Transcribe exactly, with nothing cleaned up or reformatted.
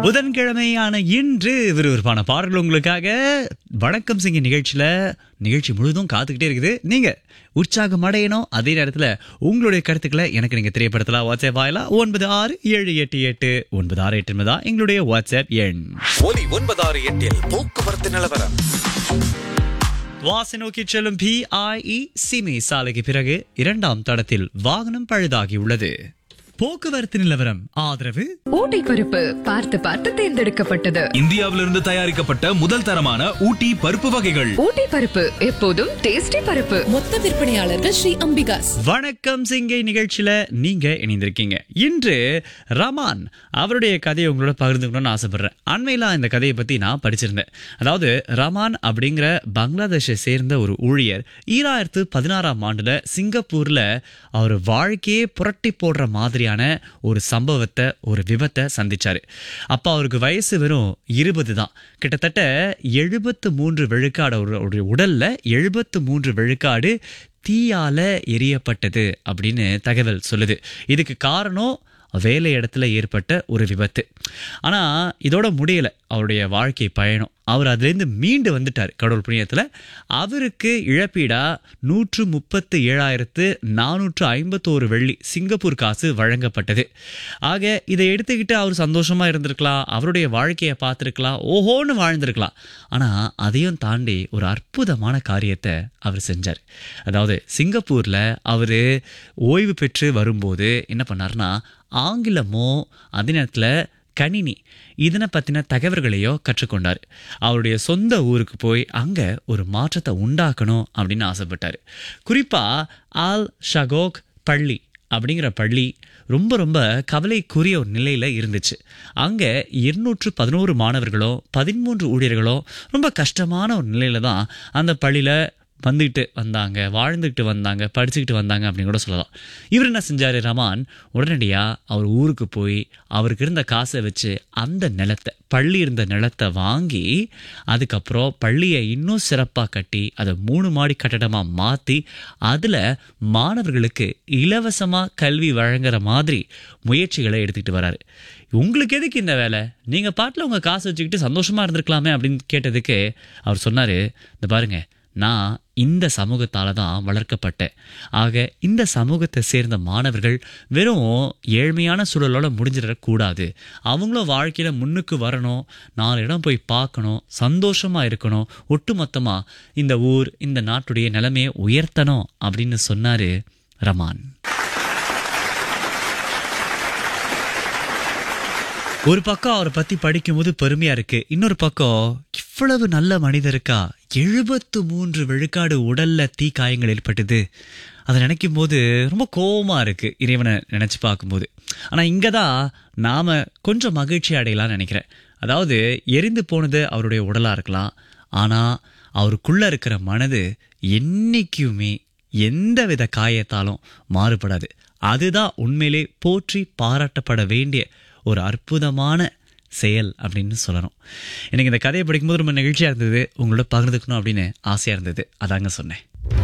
புதன்கிழமையான இன்று விறுவிறுப்பான பாடல்கள் உங்களுக்காக வணக்கம் சிங்க நிகழ்ச்சியில நிகழ்ச்சி முழுதும் காத்துக்கிட்டே இருக்குது. நீங்க உற்சாகம் அடையணும். அதே நேரத்துல உங்களுடைய கருத்துக்களை எனக்கு நீங்க தெரியப்படுத்தலாம். வாட்ஸ்அப் வாயிலா ஒன்பது ஆறு ஏழு எட்டு எட்டு ஒன்பது ஆறு எட்டு என்பதா எங்களுடைய வாட்ஸ்அப் எண். ஒலி ஒன்பது ஆறு எட்டில் போக்குவரத்து நிலவரம். வாசி நோக்கி செல்லும் பி ஐ இ சிமி சாலைக்கு பிறகு இரண்டாம் தடத்தில் வாகனம் பழுதாகி உள்ளது. போக்குவரத்து நிலவரம் ஆதரவு ஊட்டி பருப்பு பார்த்து பார்த்து தேர்ந்தெடுக்கப்பட்டது. இந்தியாவிலிருந்து தயாரிக்கப்பட்ட முதல் தரமான ஊட்டி பருப்பு வகைகள். ஊட்டி பருப்பு எப்போதும் டேஸ்டி பருப்பு. மொத்த விற்பனையாளர்கள் ஸ்ரீ அம்பிகாஸ். வணக்கம் சிங்கை நிகழ்ச்சியில நீங்க இணைந்திருக்கீங்க. இன்று ரமான் அவருடைய கதையை உங்களோட பகிர்ந்துக்கணும்னு ஆசைப்படுறேன். அண்மையில இந்த கதையை பத்தி நான் படிச்சிருந்தேன். அதாவது ரமான் அப்படிங்கிற பங்களாதேஷை சேர்ந்த ஒரு ஊழியர் ஈராயிரத்து பதினாறாம் ஆண்டுல சிங்கப்பூர்ல அவர் வாழ்க்கையே புரட்டி போடுற மாதிரியான ஒரு சம்பவத்தை ஒரு விபத்தை சந்திச்சாரு. அப்ப அவருக்கு வயசு வெறும் இருபது தான். கிட்டத்தட்ட எழுபத்து மூன்று விழுக்காடு அவருடைய உடல்ல எழுபத்து மூன்று விழுக்காடு தீயால எரியப்பட்டது அப்படின்னு தகவல் சொல்லுது. இதுக்கு காரணம் வேலை இடத்துல ஏற்பட்ட ஒரு விபத்து. ஆனா இதோட முடியல அவருடைய வாழ்க்கை பயணம். அவர் அதுலேருந்து மீண்டு வந்துட்டார் கடவுள் புண்ணியத்தில். அவருக்கு இழப்பீடா நூற்று முப்பத்து ஏழாயிரத்து நானூற்று ஐம்பத்தோரு வெள்ளி சிங்கப்பூர் காசு வழங்கப்பட்டது. ஆக இதை எடுத்துக்கிட்டு அவர் சந்தோஷமா இருந்திருக்கலாம், அவருடைய வாழ்க்கையை பார்த்துருக்கலாம், ஓஹோன்னு வாழ்ந்திருக்கலாம். ஆனால் அதையும் தாண்டி ஒரு அற்புதமான காரியத்தை அவர் செஞ்சார். அதாவது சிங்கப்பூரில் அவர் ஓய்வு பெற்று வரும்போது என்ன பண்ணார்னா, ஆங்கிலமோ அதே நேரத்தில் கணினி இதனை பற்றின தகவல்களையோ கற்றுக்கொண்டார். அவருடைய சொந்த ஊருக்கு போய் அங்கே ஒரு மாற்றத்தை உண்டாக்கணும் அப்படின்னு ஆசைப்பட்டார். குறிப்பாக ஆல் ஷகோக் பள்ளி அப்படிங்கிற பள்ளி ரொம்ப ரொம்ப கவலைக்குரிய ஒரு நிலையில் இருந்துச்சு. அங்கே இருநூற்று பதினோரு மாணவர்களோ பதிமூன்று ஊழியர்களோ ரொம்ப கஷ்டமான ஒரு நிலையில தான் அந்த பள்ளியில் வந்துக்கிட்டு வந்தாங்க, வாழ்ந்துக்கிட்டு வந்தாங்க, படிச்சுக்கிட்டு வந்தாங்க அப்படின்னு கூட சொல்லலாம். இவர் என்ன செஞ்சார், ரமான் உடனடியாக அவர் ஊருக்கு போய் அவருக்கு இருந்த காசை வச்சு அந்த நிலத்தை, பள்ளி இருந்த நிலத்தை வாங்கி அதுக்கப்புறம் பள்ளியை இன்னும் சிறப்பாக கட்டி அதை மூணு மாடி கட்டடமாக மாற்றி அதில் மாணவர்களுக்கு இலவசமாக கல்வி வழங்குற மாதிரி முயற்சிகளை எடுத்துக்கிட்டு வராரு. உங்களுக்கு எதுக்கு இந்த வேலை, நீங்கள் பாட்டில் உங்கள் காசு வச்சுக்கிட்டு சந்தோஷமாக இருந்திருக்கலாமே அப்படின்னு கேட்டதுக்கு அவர் சொன்னார், இந்த பாருங்க, நான் இந்த சமூகத்தால் தான் வளர்க்கப்பட்டேன். ஆக இந்த சமூகத்தை சேர்ந்த மாணவர்கள் வெறும் ஏழ்மையான சூழலோட முடிஞ்சிடக்கூடாது. அவங்களும் வாழ்க்கையில் முன்னுக்கு வரணும், நாலு இடம் போய் பார்க்கணும், சந்தோஷமாக இருக்கணும், ஒட்டுமொத்தமாக இந்த ஊர் இந்த நாட்டுடைய நிலைமையை உயர்த்தணும் அப்படின்னு சொன்னார் ரமான். ஒரு பக்கம் அவரை பற்றி படிக்கும்போது பெருமையாக இருக்குது. இன்னொரு பக்கம் இவ்வளவு நல்ல மனிதருக்கா எழுபத்து மூன்று விழுக்காடு உடலில் தீ காயங்கள் ஏற்பட்டது. அதை நினைக்கும் போது ரொம்ப கோபமாக இருக்குது இறைவனை நினச்சி பார்க்கும்போது. ஆனால் இங்கே தான் நாம் கொஞ்சம் மகிழ்ச்சி அடையலாம்னு நினைக்கிறேன். அதாவது எரிந்து போனது அவருடைய உடலாக இருக்கலாம், ஆனால் அவருக்குள்ளே இருக்கிற மனது என்றைக்குமே எந்த வித காயத்தாலும் மாறுபடாது. அதுதான் உண்மையிலே போற்றி பாராட்டப்பட வேண்டிய ஒரு அற்புதமான செயல் அப்படின்னு சொல்லணும். எனக்கு இந்த கதையை படிக்கும்போது ரொம்ப நிகழ்ச்சியாக இருந்தது, உங்களோட பகிர்ந்துக்கணும் அப்படின்னு ஆசையாக இருந்தது, அதாங்க சொன்னேன்.